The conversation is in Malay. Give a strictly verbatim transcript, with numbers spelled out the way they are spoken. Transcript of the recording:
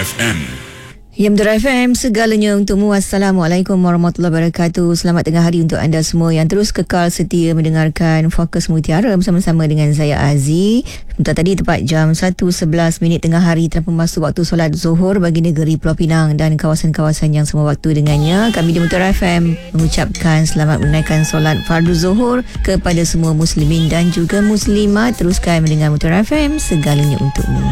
F M. Ya, Mutiara F M, segalanya untukmu. Assalamualaikum warahmatullahi wabarakatuh. Selamat tengah hari untuk anda semua yang terus kekal setia mendengarkan Fokus Mutiara bersama-sama dengan saya Aziz. Sebentar tadi tepat jam satu sebelas minit tengah hari telah memasuki waktu solat Zuhur bagi negeri Pulau Pinang dan kawasan-kawasan yang sama waktu dengannya. Kami di Mutiara F M mengucapkan selamat menunaikan solat fardu Zuhur kepada semua muslimin dan juga muslimat. Teruskan mendengar Mutiara F M, segalanya untukmu.